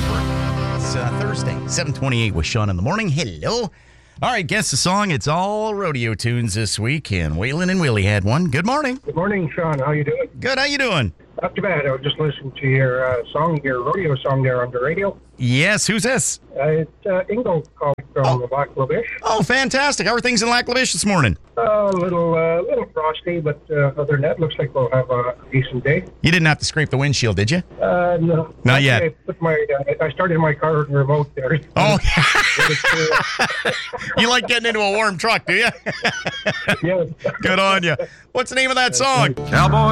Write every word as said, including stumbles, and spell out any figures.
It's uh, Thursday, seven twenty-eight with Sean in the morning. Hello. All right, guess the song. It's all rodeo tunes this week, and Waylon and Willie had one. Good morning. Good morning, Sean. How you doing? Good. How you doing? Not too bad. I was just listening to your uh, song, your rodeo song there on the radio. Yes. Who's this? Uh, it's uh, Ingo calling from Oh. Lac La Biche. Oh, fantastic. How are things in Lac La Biche this morning? Uh, a little, uh, little frosty, but uh, other than that, looks like we'll have a decent day. You didn't have to scrape the windshield, did you? Uh, no, Not yet. I put my, uh, I started my car in remote there. Oh, But, uh, you like getting into a warm truck, do you? yeah. Good on you. What's the name of that song? Cowboy.